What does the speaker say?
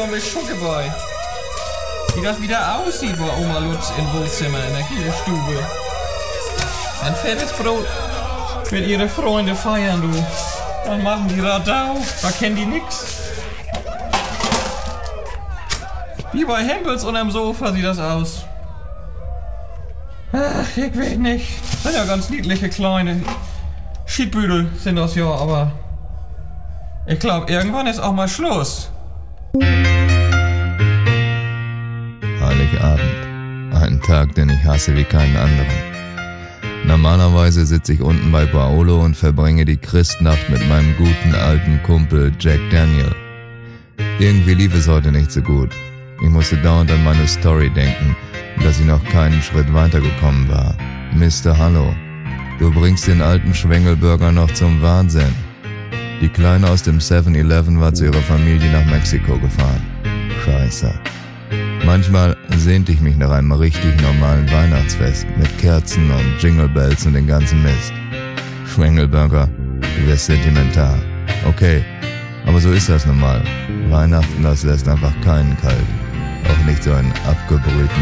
dumme Schuckeboy. Wie das wieder aussieht, wo Oma Lutz im Wohnzimmer in der Kühlstube. Ein fettes Brot mit ihre Freunde feiern, du. Dann machen die Radau, da kennen die nix. Wie bei Hempels unterm Sofa sieht das aus. Ach, ich weiß nicht. Sind ja ganz niedliche kleine Schiedbüdel sind das ja, aber ich glaube, irgendwann ist auch mal Schluss. Heiligabend. Ein Tag, den ich hasse wie keinen anderen. Normalerweise sitze ich unten bei Paolo und verbringe die Christnacht mit meinem guten alten Kumpel Jack Daniel. Irgendwie lief es heute nicht so gut. Ich musste dauernd an meine Story denken, dass ich noch keinen Schritt weitergekommen war. Mr. Hallo, du bringst den alten Schwengelburger noch zum Wahnsinn. Die Kleine aus dem 7-Eleven war zu ihrer Familie nach Mexiko gefahren. Scheiße. Manchmal sehnte ich mich nach einem richtig normalen Weihnachtsfest mit Kerzen und Jingle Bells und den ganzen Mist. Schwengelburger, du wirst sentimental. Okay, aber so ist das nun mal. Weihnachten, das lässt einfach keinen kalt. Auch nicht so einen abgebrühten